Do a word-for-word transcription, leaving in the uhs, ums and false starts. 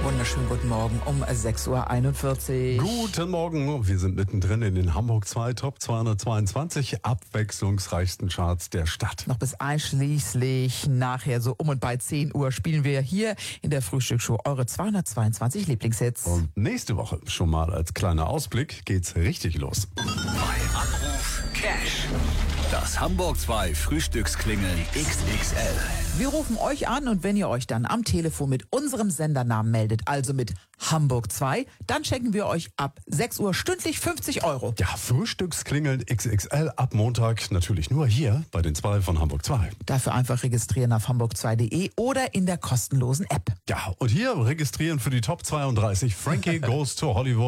Wunderschönen guten Morgen um sechs Uhr einundvierzig. Guten Morgen, wir sind mittendrin in den Hamburg zwei Top zweihundertzweiundzwanzig abwechslungsreichsten Charts der Stadt. Noch bis einschließlich nachher so um und bei zehn Uhr spielen wir hier in der Frühstücksshow eure zweihundertzweiundzwanzig Lieblingshits. Und nächste Woche, schon mal als kleiner Ausblick, geht's richtig los. Bei Anruf Cash. Das Hamburg zwei Frühstücksklingeln X X L. Wir rufen euch an und wenn ihr euch dann am Telefon mit unserem Sendernamen meldet, also mit Hamburg zwei, dann schenken wir euch ab sechs Uhr stündlich fünfzig Euro. Ja, Frühstücksklingeln X X L ab Montag natürlich nur hier bei den zwei von Hamburg zwei. Dafür einfach registrieren auf hamburg zwei punkt de oder in der kostenlosen App. Ja, und hier registrieren für die Top zweiunddreißig Frankie Goes to Hollywood.